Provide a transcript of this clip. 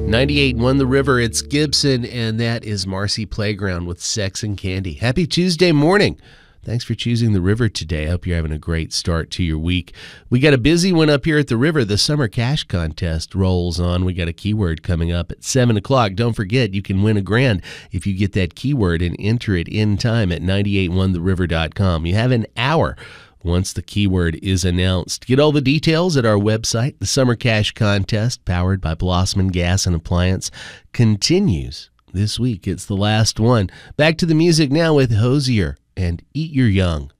98 won the river. It's Gibson, and that is Marcy Playground with Sex and Candy. Happy Tuesday morning. Thanks for choosing the river today. I hope you're having a great start to your week. We got a busy one up here at the river. The Summer Cash Contest rolls on. We got a keyword coming up at 7 o'clock. Don't forget, you can win $1,000 if you get that keyword and enter it in time at 981theriver.com. You have an hour once the keyword is announced. Get all the details at our website. The Summer Cash Contest, powered by Blossman Gas and Appliance, continues this week. It's the last one. Back to the music now with Hozier and Eat Your Young.